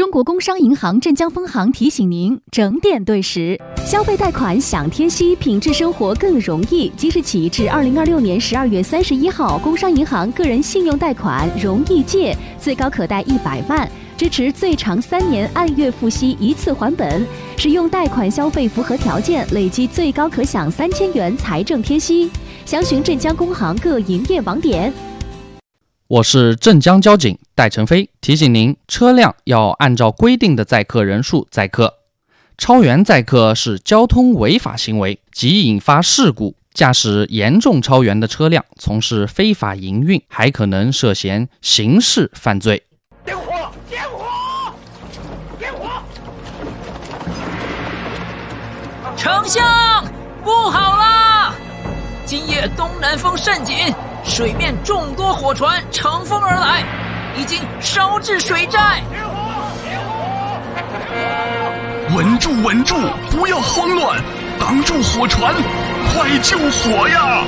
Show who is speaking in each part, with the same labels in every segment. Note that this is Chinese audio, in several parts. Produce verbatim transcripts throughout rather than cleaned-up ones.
Speaker 1: 中国工商银行镇江分行提醒您整点对时，消费贷款享贴息，品质生活更容易。即日起至二零二六年十二月三十一号，工商银行个人信用贷款容易借，最高可贷一百万，支持最长三年按月付息一次还本。使用贷款消费符合条件，累计最高可享三千元财政贴息。详询镇江工行各营业网点。
Speaker 2: 我是镇江交警戴成飞，提醒您，车辆要按照规定的载客人数载客，超员载客是交通违法行为，即引发事故。驾驶严重超员的车辆从事非法营运，还可能涉嫌刑事犯罪。
Speaker 3: 点火！点火！点火！
Speaker 4: 丞相，不好啦！今夜东南风甚紧，水面众多火船乘风而来，已经烧至水寨。
Speaker 5: 稳住，稳住，不要慌乱，挡住火船，快救火呀！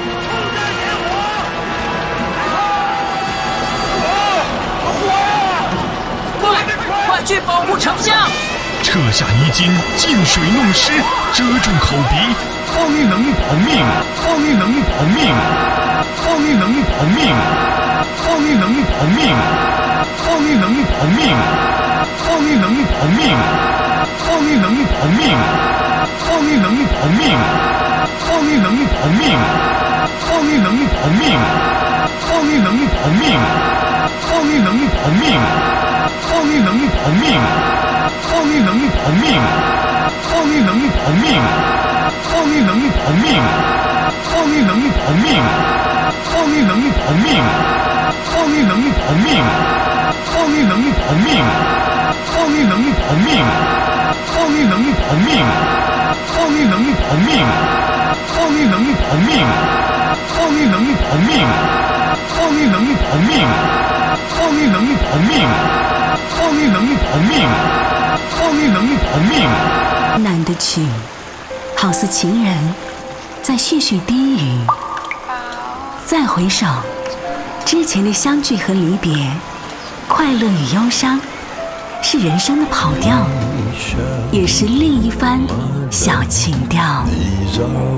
Speaker 4: 快，快去保护丞相！
Speaker 5: 撤下泥巾，进水弄湿，遮住口鼻，方能保命，方能保命，方能保命，方能保命，方能保命，方能保命，方能保命，方能保命，方能保命，方能保命，方能保命，方能保命，方能保命。方能保命，方能保命，方能保命，方能保命，方能保命，方能保命，方能保命，方能保命，方能保命，方能保命，方能保命，方能保命，方能保命，方能保命，方能保命。方能保命。
Speaker 6: 难得去，好似情人在絮絮低语。再回首，之前的相聚和离别，快乐与忧伤，是人生的跑调，也是另一番小情调。